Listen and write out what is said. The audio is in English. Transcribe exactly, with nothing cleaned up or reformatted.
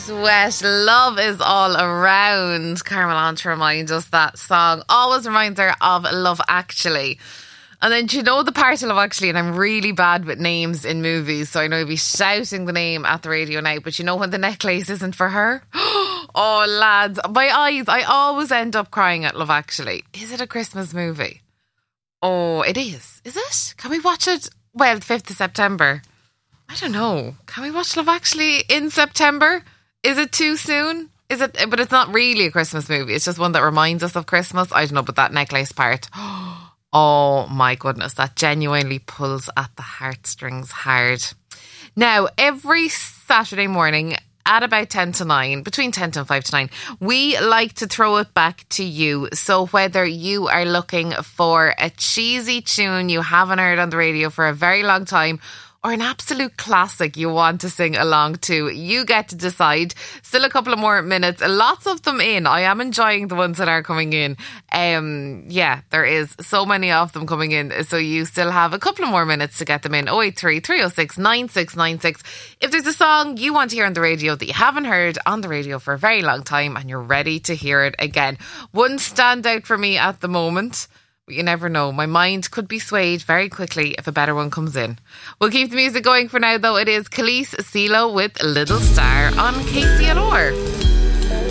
Sweat, love is all around. Carmel Ant reminds us that song always reminds her of Love Actually. And then do you know the part of Love Actually, and I'm really bad with names in movies, so I know I'll be shouting the name at the radio now, but you know when the necklace isn't for her? Oh lads, my eyes, I always end up crying at Love Actually. Is it a Christmas movie? Oh, it is. Is it? Can we watch it? Well, the fifth of September. I don't know. Can we watch Love Actually in September? Is it too soon? Is it? But it's not really a Christmas movie. It's just one that reminds us of Christmas. I don't know, but that necklace part. Oh my goodness, that genuinely pulls at the heartstrings hard. Now, every Saturday morning at about ten to nine, between ten and five to nine, we like to throw it back to you. So whether you are looking for a cheesy tune you haven't heard on the radio for a very long time, or an absolute classic you want to sing along to, you get to decide. Still a couple of more minutes. Lots of them in. I am enjoying the ones that are coming in. Um, yeah, there is so many of them coming in. So you still have a couple of more minutes to get them in. oh eight three, three oh six, nine six nine six. If there's a song you want to hear on the radio that you haven't heard on the radio for a very long time and you're ready to hear it again. One standout for me at the moment. But you never know. My mind could be swayed very quickly if a better one comes in. We'll keep the music going for now, though. It is Khalees CeeLo with Little Star on K C L R.